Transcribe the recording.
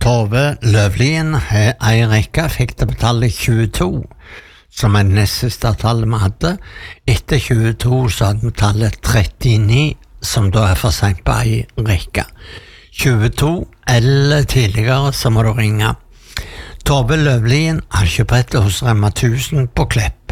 Tove Løvlien ei rekke fikk det på tallet 22, som nest siste tallet vi hadde. Etter 22 så hadde vi tallet 39, som da for sent på ei rekke. 22 eller tidligere så må du ringe. Tove Løvlien har kjøpt hos Rema 1000 på Klepp.